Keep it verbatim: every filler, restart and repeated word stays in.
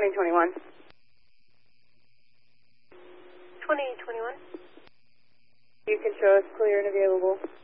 twenty twenty-one. twenty twenty-one. You can show us clear and available.